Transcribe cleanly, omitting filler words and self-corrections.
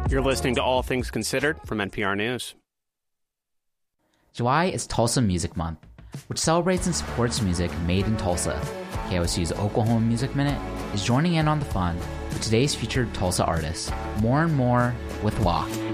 You're listening to All Things Considered from NPR News. July is Tulsa Music Month, which celebrates and supports music made in Tulsa. KOSU's Oklahoma Music Minute is joining in on the fun with today's featured Tulsa artist, More and More with Walk.